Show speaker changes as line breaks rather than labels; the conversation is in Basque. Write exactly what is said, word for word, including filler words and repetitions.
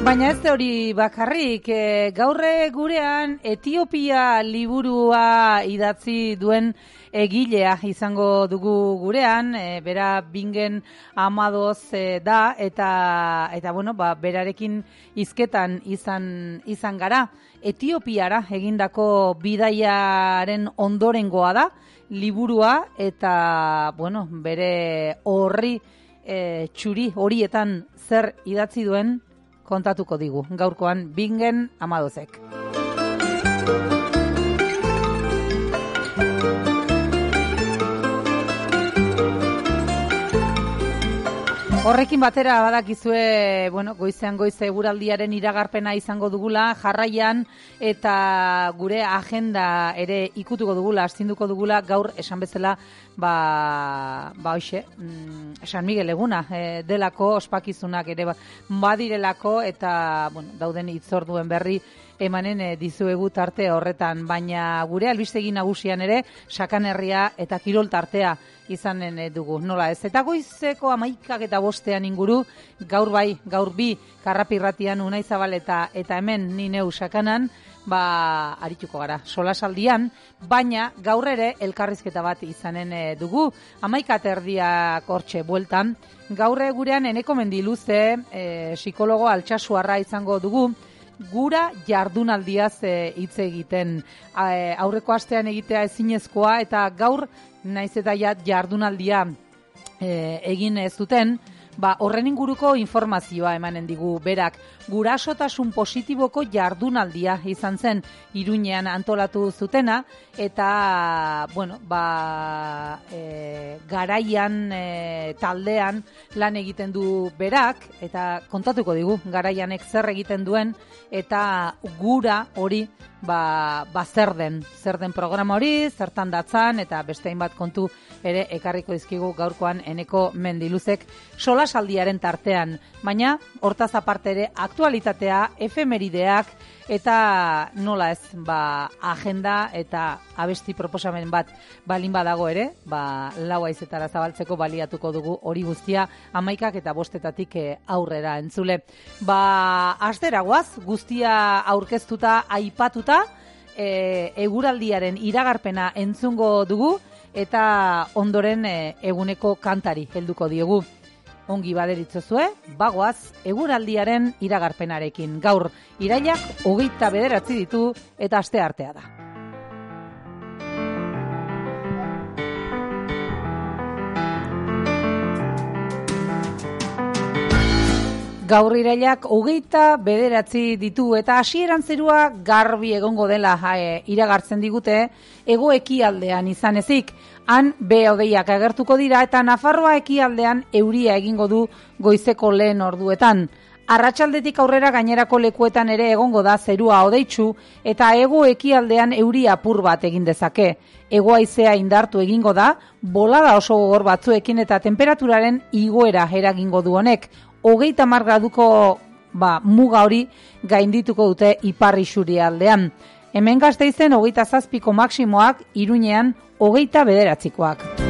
Baina ez da hori bakarrik, e, gaurre gurean Etiopia liburua idatzi duen egilea izango dugu gurean, e, bera Bingen Amadoz e, da, eta eta bueno, ba, berarekin hizketan izan izan gara. Etiopiara egindako bidaiaren ondorengoa da liburua, eta bueno, bere horri e, txuri horietan zer idatzi duen kontatuko digu, gaurkoan Bingen Amadozek. Horrekin batera badakizue, bueno, goizean goize eguraldiaren iragarpena izango dugula, jarraian eta gure agenda ere ikutuko dugula, astinduko dugula, gaur esan bezala, ba, ba hoxe, mm, San Miguel eguna, e, delako, ospakizunak ere badirelako, eta, bueno, dauden hitzorduen berri emanen e, dizuegu tarte horretan, baina gure albistegi nagusian ere, Sakanerria eta Kirol tartea izanen e, dugu, nola ez. Eta goizeko amaikak eta bostean inguru, gaur bai, gaur bi, Karrapirratian Unai Zabal eta, eta hemen ni neu Sakanan, ba, arituko gara, solasaldian, baina gaur ere elkarrizketa bat izanen e, dugu, amaika terdiak hortxe bueltan, gaur gurean Eneko Mendiluze, e, psikologo Altsasuarra izango dugu, gura jardunaldiaz hitz e, egiten. A, aurreko astean egitea ezinezkoa, eta gaur naiz eta jardunaldia e, egin ez duten, ba, horren inguruko informazioa emanen digu berak. Gurasotasun positiboko jardunaldia izan zen Iruñean antolatu zutena, eta bueno, ba, e, garaian e, taldean lan egiten du berak, eta kontatuko digu garaianek zer egiten duen, eta gura hori ba, ba zer den, zer den programa hori, zertan datzan, eta beste hainbat kontu ere ekarriko dizkigu gaurkoan Eneko Mendiluzek solasaldiaren tartean, baina hortaz aparte ere aktualitatea, efemerideak, eta nola ez, ba, agenda eta abesti proposamen bat balin badago ere, ba, lau haizetara zabaltzeko baliatuko dugu hori guztia amaikak eta bostetatik aurrera entzule. Ba, asteragoaz, guztia aurkeztuta, aipatuta, e, eguraldiaren iragarpena entzungo dugu, eta ondoren e, eguneko kantari helduko diegu. Ongi baderitzozue, bagoaz eguraldiaren iragarpenarekin. Gaur irailak hogeita bederatzi ditu eta asteartea da. Gaur irailak hogeita bederatzi ditu eta hasieran zerua garbi egongo dela e, iragartzen digute, hego ekialdean izan ezik. Han behe-hodeiak agertuko dira eta Nafarroa ekialdean euria egingo du goizeko lehen orduetan. Arratsaldetik aurrera gainerako lekuetan ere egongo da zerua hodeitsu eta hego ekialdean euria apur bat egin dezake. Hego haizea indartu egingo da, bolada oso gogor batzuekin eta temperaturaren igoera eragingo du honek. Hogeita hamar graduko ba, muga hori gaindituko dute ipar isurialdean. Hemen Gasteizen hogeita zazpiko maksimoak, Iruñean hogeita bederatzikoak.